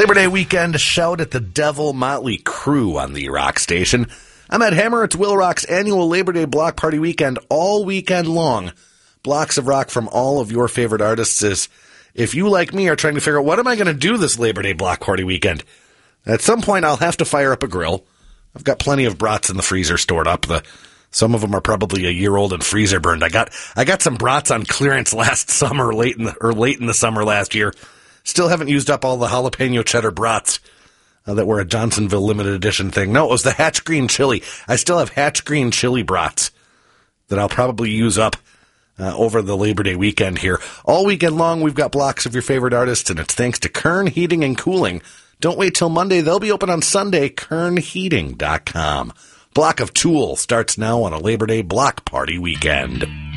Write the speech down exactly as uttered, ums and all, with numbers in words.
Labor Day weekend shout at the Devil Motley Crew on the Rock Station. I'm Ed Hammer. It's Will Rock's annual Labor Day block party weekend all weekend long. Blocks of rock from all of your favorite artists. Is if you, like me, are trying to figure out what am I going to do this Labor Day block party weekend, at some point I'll have to fire up a grill. I've got plenty of brats in the freezer stored up. The Some of them are probably a year old and freezer burned. I got I got some brats on clearance last summer, late in the, or late in the summer last year. Still haven't used up all the jalapeno cheddar brats uh, that were a Johnsonville limited edition thing. No, it was the Hatch Green Chili. I still have Hatch Green Chili brats that I'll probably use up uh, over the Labor Day weekend here. All weekend long, we've got blocks of your favorite artists, and it's thanks to Kern Heating and Cooling. Don't wait till Monday. They'll be open on Sunday, kern heating dot com. Block of Tool starts now on a Labor Day block party weekend.